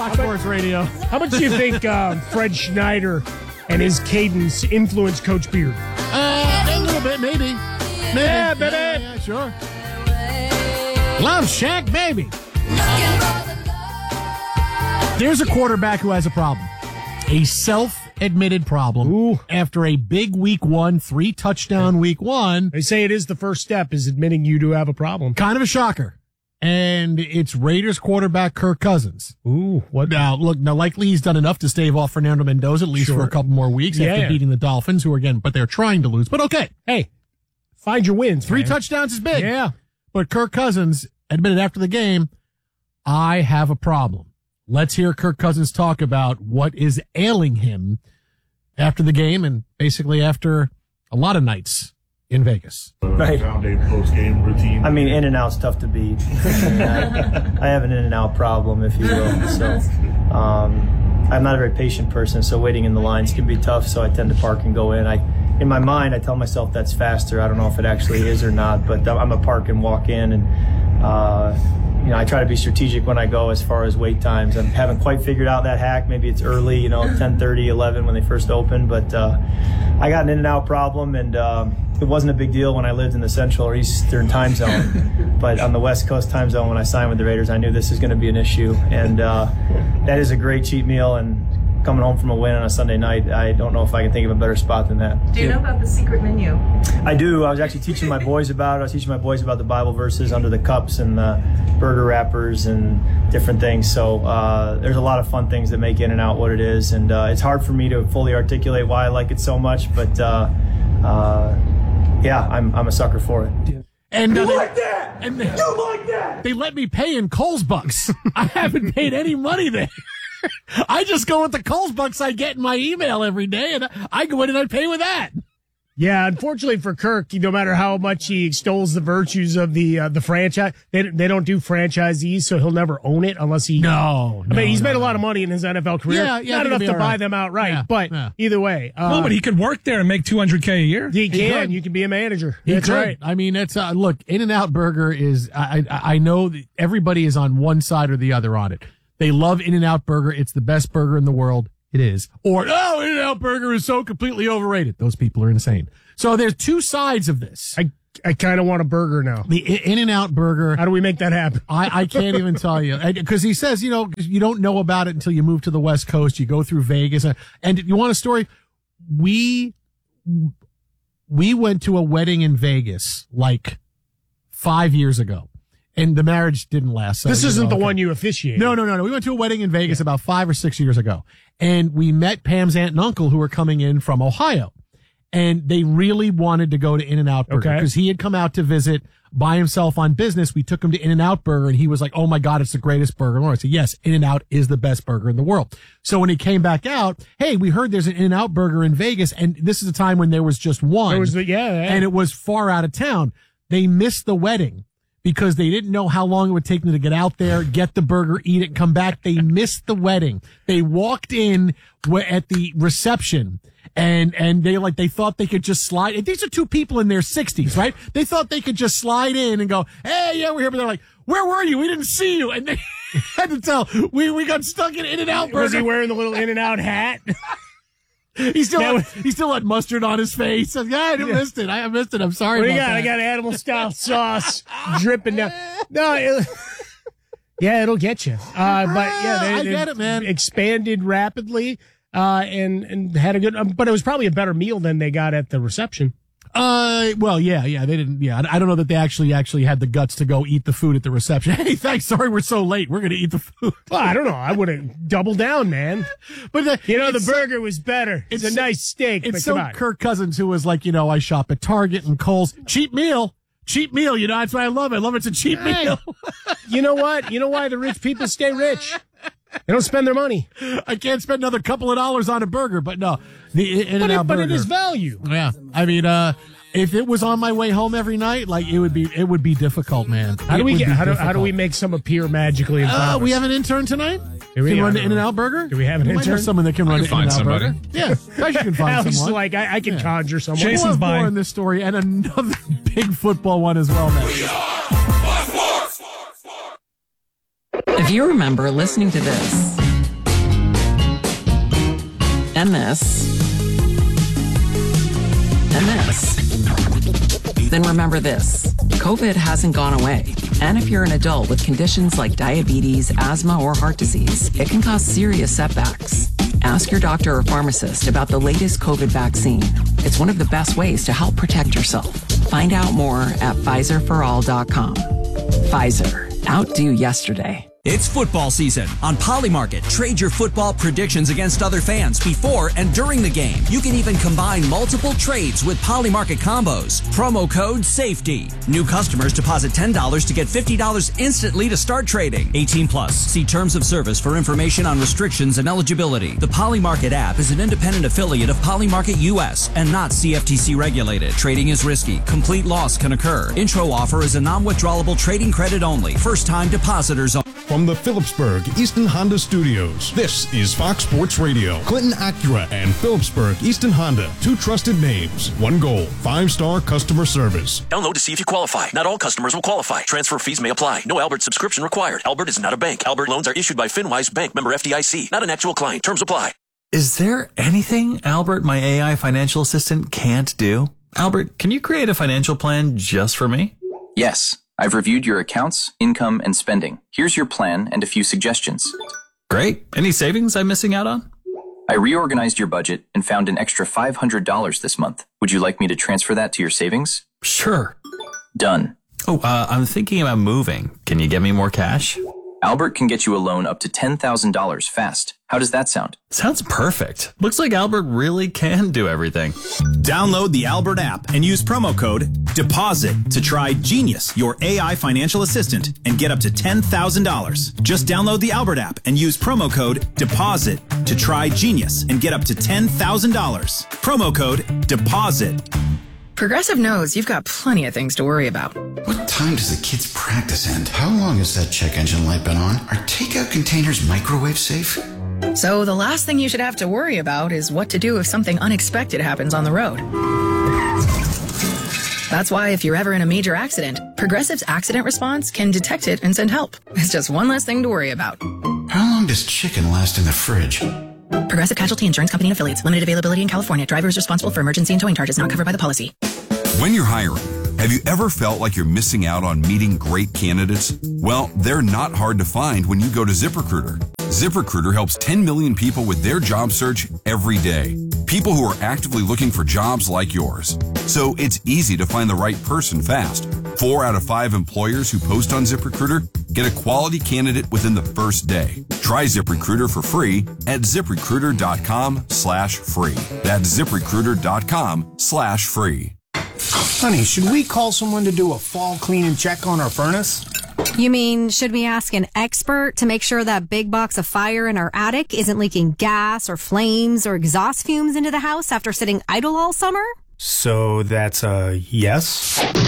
Fox Sports Radio. How much do you think Fred Schneider and his cadence influenced Coach Beard? A little bit, maybe. Yeah, baby. Yeah, sure. Love Shack, baby. There's a quarterback who has a problem. A self-admitted problem. Ooh. After a big week 1, 3-touchdown week 1. They say it is the first step, is admitting you do have a problem. Kind of a shocker. And it's Raiders quarterback Kirk Cousins. Ooh, what? Now, likely he's done enough to stave off Fernando Mendoza, at least for a couple more weeks after beating the Dolphins, who again, but they're trying to lose. But okay. Hey, find your wins. 3 man. touchdowns is big. Yeah. But Kirk Cousins admitted after the game, I have a problem. Let's hear Kirk Cousins talk about what is ailing him after the game and basically after a lot of nights in Vegas. Right. Post-game routine. I mean, in and out's tough to beat. I have an in and out problem, if you will. So, I'm not a very patient person, so waiting in the lines can be tough. So I tend to park and go in. In my mind, I tell myself that's faster. I don't know if it actually is or not, but I'm a park and walk in, and I try to be strategic when I go as far as wait times. I haven't quite figured out that hack. Maybe it's early, 10:30, 11 when they first open, but I got an in and out problem, and it wasn't a big deal when I lived in the Central or Eastern time zone. But on the West Coast time zone, when I signed with the Raiders, I knew this is going to be an issue, and that is a great cheat meal. And coming home from a win on a Sunday night, I don't know if I can think of a better spot than that. Do you know about the secret menu? I do. I was actually teaching my boys about it. I was teaching my boys about the Bible verses under the cups and the burger wrappers and different things. So there's a lot of fun things that make In and Out what it is. And it's hard for me to fully articulate why I like it so much. But, yeah, I'm a sucker for it. And You like that? And You like that? they let me pay in Coles bucks. I haven't paid any money there. I just go with the Coles bucks I get in my email every day, and I go in and I pay with that. Yeah, unfortunately for Kirk, no matter how much he extols the virtues of the franchise, they don't do franchisees, so he'll never own it unless he. No, I mean, he's made a lot of money in his NFL career. Yeah, Not enough to buy them outright, Yeah, but yeah. either way. No, but he could work there and make $200K a year. He can. could. You can be a manager. He That's could. right. I mean, it's look, In-N-Out Burger is. I know that everybody is on one side or the other on it. They love In-N-Out Burger. It's the best burger in the world. It is. Or, In-N-Out Burger is so completely overrated. Those people are insane. So there's two sides of this. I kind of want a burger now. The In-N-Out Burger. How do we make that happen? I can't even tell you. Because he says, you don't know about it until you move to the West Coast. You go through Vegas. And you want a story? We went to a wedding in Vegas like 5 years ago. And the marriage didn't last. So, This isn't the one you officiated. No. We went to a wedding in Vegas about 5 or 6 years ago. And we met Pam's aunt and uncle who were coming in from Ohio. And they really wanted to go to In-N-Out Burger because he had come out to visit by himself on business. We took him to In-N-Out Burger and he was like, oh my God, it's the greatest burger in the world. I said, yes, In-N-Out is the best burger in the world. So when he came back out, hey, we heard there's an In-N-Out Burger in Vegas. And this is a time when there was just one. And it was far out of town. They missed the wedding because they didn't know how long it would take them to get out there, get the burger, eat it, come back. They missed the wedding. They walked in at the reception and they thought they could just slide. And these are two people in their 60s, right? They thought they could just slide in and go, hey, yeah, we're here. But they're like, where were you? We didn't see you. And they had to tell, we got stuck in In-N-Out Burger. Was he wearing the little In-N-Out hat? He still had mustard on his face. Yeah, I missed it. I missed it. I'm sorry. What do about you got? that. I got animal style sauce dripping down. No, it'll get you. But yeah, I get it, man. Expanded rapidly, and had a good. But it was probably a better meal than they got at the reception. Well, yeah, they didn't. Yeah, I don't know that they actually had the guts to go eat the food at the reception. Hey, thanks. Sorry, we're so late. We're going to eat the food. Well, I don't know. I would have doubled down, man. But the burger was better. It's a nice steak. It's but so come on. Kirk Cousins, who was like, I shop at Target and Kohl's. Cheap meal. That's why I love it. I love it's a cheap meal. You know what? You know why the rich people stay rich? They don't spend their money. I can't spend another couple of dollars on a burger, but no, the In-N-Out Burger. But it is value. Yeah, I mean, if it was on my way home every night, like it would be difficult, man. How do we make some appear magically? We have an intern tonight. Do we can run the In-N-Out Burger? Do we have an We might intern? have someone that can run the find In-N-Out Burger. somebody. Yeah, I can find Alex is someone. like, I can conjure someone. Jason's We'll have buying. more in this story and another big football one as well, man. If you remember listening to this and this, and this. Then remember this, COVID hasn't gone away. And if you're an adult with conditions like diabetes, asthma, or heart disease, it can cause serious setbacks. Ask your doctor or pharmacist about the latest COVID vaccine. It's one of the best ways to help protect yourself. Find out more at PfizerForAll.com. Pfizer, outdo yesterday. It's football season. On Polymarket, trade your football predictions against other fans before and during the game. You can even combine multiple trades with Polymarket combos. Promo code SAFETY. New customers deposit $10 to get $50 instantly to start trading. 18 plus. See terms of service for information on restrictions and eligibility. The Polymarket app is an independent affiliate of Polymarket US and not CFTC regulated. Trading is risky. Complete loss can occur. Intro offer is a non-withdrawable trading credit only. First time depositors only. From the Phillipsburg Easton Honda Studios, this is Fox Sports Radio. Clinton Acura and Phillipsburg Easton Honda, two trusted names, one goal, 5-star customer service. Download to see if you qualify. Not all customers will qualify. Transfer fees may apply. No Albert subscription required. Albert is not a bank. Albert loans are issued by FinWise Bank, member FDIC. Not an actual client. Terms apply. Is there anything Albert, my AI financial assistant, can't do? Albert, can you create a financial plan just for me? Yes. I've reviewed your accounts, income, and spending. Here's your plan and a few suggestions. Great. Any savings I'm missing out on? I reorganized your budget and found an extra $500 this month. Would you like me to transfer that to your savings? Sure. Done. Oh, I'm thinking about moving. Can you get me more cash? Albert can get you a loan up to $10,000 fast. How does that sound? Sounds perfect. Looks like Albert really can do everything. Download the Albert app and use promo code DEPOSIT to try Genius, your AI financial assistant, and get up to $10,000. Just download the Albert app and use promo code DEPOSIT to try Genius and get up to $10,000. Promo code DEPOSIT. Progressive knows you've got plenty of things to worry about. What time does the kids' practice end? How long has that check engine light been on? Are takeout containers microwave safe? So the last thing you should have to worry about is what to do if something unexpected happens on the road. That's why if you're ever in a major accident, Progressive's accident response can detect it and send help. It's just one less thing to worry about. How long does chicken last in the fridge? Progressive Casualty Insurance Company and Affiliates. Limited availability in California. Driver is responsible for emergency and towing charges not covered by the policy. When you're hiring, have you ever felt like you're missing out on meeting great candidates? Well, they're not hard to find when you go to ZipRecruiter. ZipRecruiter helps 10 million people with their job search every day. People who are actively looking for jobs like yours. So it's easy to find the right person fast. 4 out of 5 employers who post on ZipRecruiter get a quality candidate within the first day. Try ZipRecruiter for free at ZipRecruiter.com/free. That's ZipRecruiter.com/free. Honey, should we call someone to do a fall clean and check on our furnace? You mean, should we ask an expert to make sure that big box of fire in our attic isn't leaking gas or flames or exhaust fumes into the house after sitting idle all summer? So that's a yes?